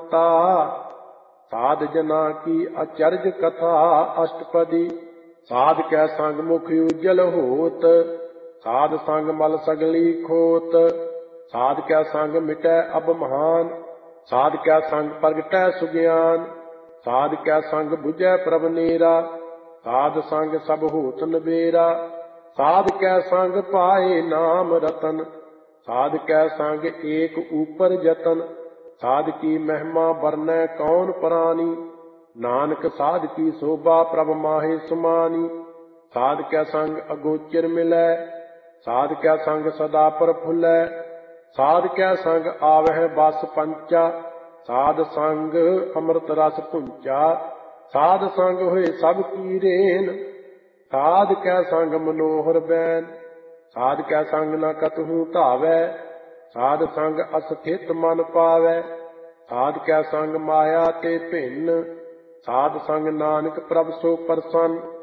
ਮੰਤਾ। ਸਾਧ ਜਨਾ ਕੀ ਅਚਰਜ ਕਥਾ ਅਸ਼ਟਪਦੀ। ਸਾਧ ਕੈ ਸੰਗ ਮੁਖ ਉਜਲ ਹੋਤ, ਸਾਧ ਸੰਗ ਮਲ ਸਗਲੀ ਖੋਤ। ਸਾਧ ਕੈ ਸੰਗ ਮਿਟੈ ਅਬ ਮਹਾਨ, ਸਾਧ ਕੈ ਸੰਗ ਪ੍ਰਗਟੈ ਸੁਗਿਆਨ। ਸਾਧ ਕੈ ਸੰਗ ਬੁਝੈ ਪ੍ਰਭ ਨੀਰਾ, ਸਾਧ ਸੰਗ ਸਭ ਹੋਤ ਨਬੇਰਾ। ਸਾਧ ਕੈ ਸੰਗ ਪਾਏ ਨਾਮ ਰਤਨ, ਸਾਧ ਕੈ ਸੰਗ ਏਕ ਊਪਰ ਜਤਨ। ਸਾਧ ਕੀ ਮਹਿਮਾ ਵਰਨੈ ਕੌਣ ਪ੍ਰਾਨੀ, ਨਾਨਕ ਸਾਧ ਕੀ ਸੋਭਾ ਪ੍ਰਭ ਮਾਹੇ ਸੁਮਾਨੀ। ਸਾਧ ਕੈ ਸੰਗ ਅਗੋਚਰ ਮਿਲੈ, ਸਾਧ ਕੈ ਸੰਗ ਸਦਾ ਪ੍ਰਫੁੱਲੈ। ਸਾਧ ਕੈ ਸੰਗ ਆਵਹਿ ਬਸ ਪੰਚਾ, ਸਾਧ ਸੰਗ ਅੰਮ੍ਰਿਤ ਰਸ ਭੁੰਚਾ। ਸਾਧ ਸੰਗ ਹੋਏ ਸਭ ਕੀ ਰੇਨ, ਸਾਧ ਕੈ ਸੰਗ ਮਨੋਹਰ ਬੈਨ। ਸਾਧ ਕੈ ਸੰਗ ਨ ਕਤਹੂ ਧਾਵੈ, ਸਾਧ ਸੰਗ ਅਸਥਿਤ ਮਨ ਪਾਵੈ। ਸਾਧ ਕੈ ਸੰਗ ਮਾਇਆ ਤੇ ਭਿੰਨ, ਸਾਧ ਸੰਗ ਨਾਨਕ ਪ੍ਰਭ ਸੋ ਪ੍ਰਸੰਨ।